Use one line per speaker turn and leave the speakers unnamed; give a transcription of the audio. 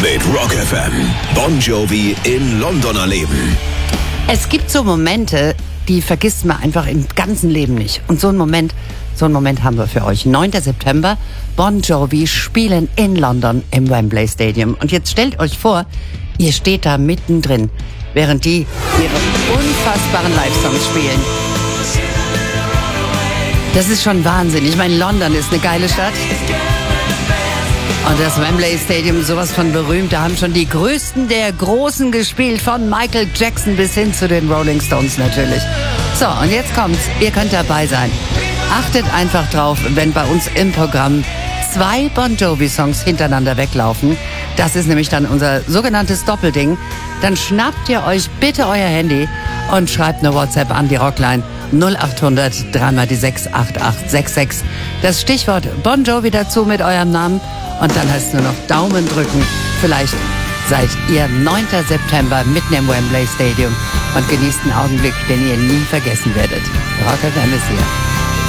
mit Rock FM. Bon Jovi in London erleben.
Es gibt so Momente, die vergisst man einfach im ganzen Leben nicht. Und so einen Moment haben wir für euch. 9. September, Bon Jovi spielen in London im Wembley Stadium. Und jetzt stellt euch vor, ihr steht da mittendrin, während die ihre unfassbaren Live-Songs spielen. Das ist schon Wahnsinn. Ich meine, London ist eine geile Stadt. Und das Wembley Stadium, sowas von berühmt. Da haben schon die Größten der Großen gespielt, von Michael Jackson bis hin zu den Rolling Stones natürlich. So, und jetzt kommt's. Ihr könnt dabei sein. Achtet einfach drauf, wenn bei uns im Programm 2 Bon Jovi-Songs hintereinander weglaufen. Das ist nämlich dann unser sogenanntes Doppelding. Dann schnappt ihr euch bitte euer Handy und schreibt eine WhatsApp an die Rockline 0800 3x6 8866. Das Stichwort Bon Jovi dazu mit eurem Namen. Und dann heißt es nur noch Daumen drücken. Vielleicht seid ihr 9. September mitten im Wembley Stadium und genießt einen Augenblick, den ihr nie vergessen werdet. Rock FM ist hier.